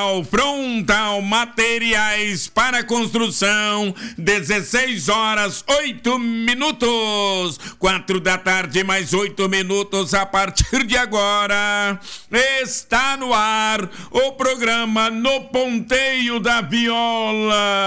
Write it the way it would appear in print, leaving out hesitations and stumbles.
Frontal Materiais para Construção, 16h08. 4 da tarde, mais 8 minutos. A partir de agora, está no ar o programa No Ponteio da Viola.